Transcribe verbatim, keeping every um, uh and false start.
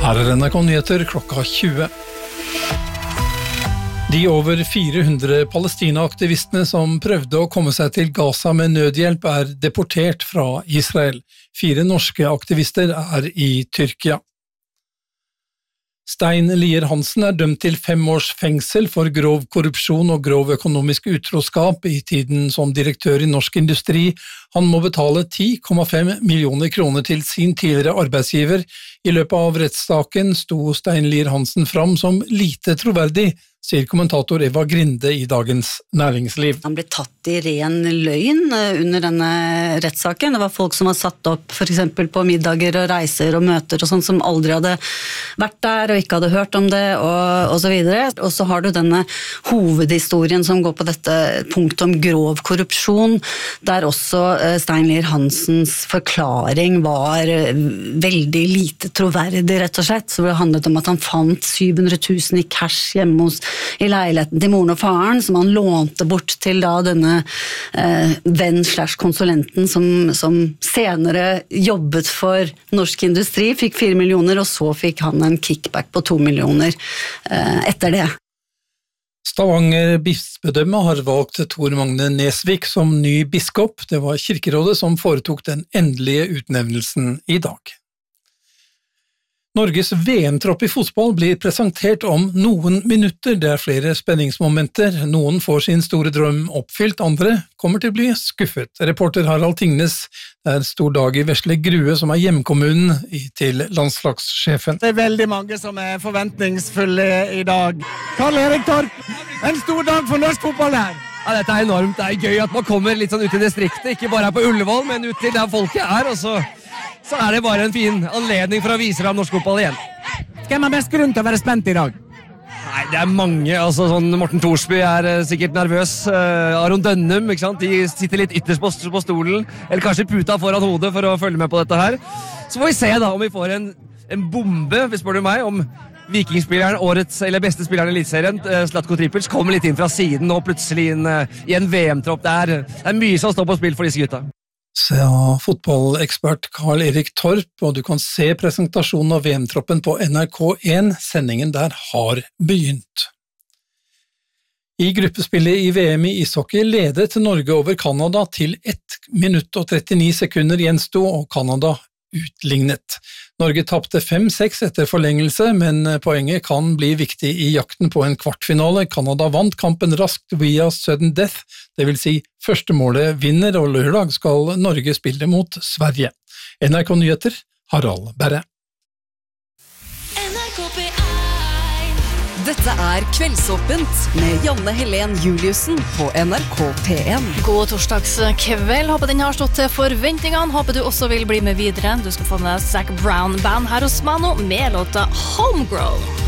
Her er N R K Nyheter klokka tjue. De over fire hundre Palestina-aktivistene som prøvde å komme seg til Gaza med nødhjelp er deportert fra Israel. Fire norske aktivister er i Tyrkia. Stein Lier Hansen er dømt til fem års fengsel for grov korrupsjon og grov økonomisk utroskap i tiden som direktør i Norsk Industri. Han må betale ti komma fem millioner kroner til sin tidligere arbeidsgiver. I løpet av rettssaken sto Stein Lier Hansen fram som lite troverdig, sier kommentator Eva Grinde i Dagens Næringsliv. Han ble tatt i ren løgn under denne rettssaken. Det var folk som var satt opp for eksempel på middager og reiser og møter og sånn som aldri hadde vært der og ikke hadde hørt om det og, og så videre. Og så har du denne hovedhistorien som går på dette punktet om grov korrupsjon, der også Stein Lier Hansens forklaring var veldig lite troverdig, rett og slett. Så det handlet om at han fant syv hundre tusen i cash hjemme hos i leiligheten til moren og faren, som han lånte bort til da denne eh, venn slash konsulenten som, som senere jobbet for Norsk Industri, fikk fire millioner, og så fikk han en kickback på to millioner eh, etter det. Stavanger bispedømme har valgt Tor Magne Nesvik som ny biskop. Det var kirkerådet som foretok den endelige utnevnelsen i dag. Norges V M-tropp i fotball blir presentert om noen minutter. Det er flere spenningsmomenter. Noen får sin store drøm oppfylt, andre kommer til å bli skuffet. Reporter Harald Tingnes, det er stor dag i Vesle Grue, som er hjemkommunen til landslagssjefen. Det er veldig mange som er forventningsfulle i dag. Karl Erik Torp, en stor dag for norsk fotball her. Ja, dette er enormt. Det er gøy at man kommer litt sånn ut i distriktet, ikke bare her på Ullevål, men ut til der folket er, og så... så er det bare en fin anledning for å vise fram norsk fotball igjen. Hvem har mest grunn til å være spent i dag? Nei, det er mange. Altså, sånn Morten Thorsby er uh, sikkert nervøs. Uh, Aron Dønnum, ikke sant? De sitter litt ytterst på, på stolen, eller kanskje puta foran hodet for å følge med på dette her. Så får vi se da om vi får en, en bombe, hvis spør du meg, om vikingspilleren, årets eller beste spilleren i elitserien, uh, Zlatko Tripic, kommer litt inn fra siden og plutselig inn uh, i en V M-tropp. Det er, det er mye som står på spill for disse gutta. Sa fotballekspert Karl Erik Torp, og du kan se presentasjonen av V M-troppen på N R K én. Sendingen der har begynt. I gruppespillet i V M i ishockey ledet Norge over Kanada til ett minutt og trettini sekunder gjensto, og Kanada utlignet. Norge tapte fem seks etter forlengelse, men poenget kan bli viktig i jakten på en kvartfinale. Kanada vant kampen raskt via sudden death, det vil si første målet vinner, og lørdag skal Norge spille mot Sverige. N R K Nyheter, Harald Berre. Dette er Kveldsåpent med Janne Helen Juliussen på N R K P én. God torsdagskveld, håper den har stått til forventningene, håper du også vil bli med videre. Du skal få med Zac Brown Band her hos meg nå med låta Homegrown.